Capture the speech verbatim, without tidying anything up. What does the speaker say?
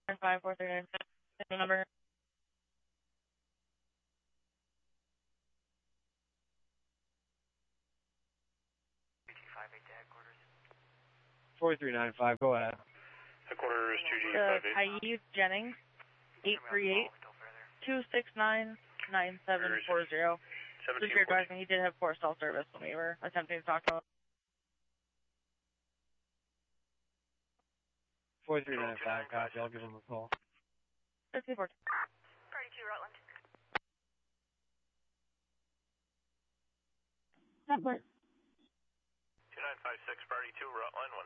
five four three nine the number. four three nine five, go ahead. Headquarters two G Uh, five eight. Kaiv Jennings, eight three eight, two six nine, nine seven four zero. Just your advising, he did have poor cell service when we were attempting to talk to him. four three nine five, copy, I'll give him a call. fifty four. Party two, Rutland. Network. two nine five six, Party two, Rutland.